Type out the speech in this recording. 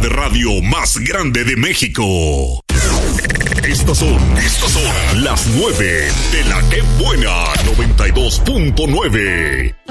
de radio más grande de México. Estos son las 9 de la Que Buena 92.9.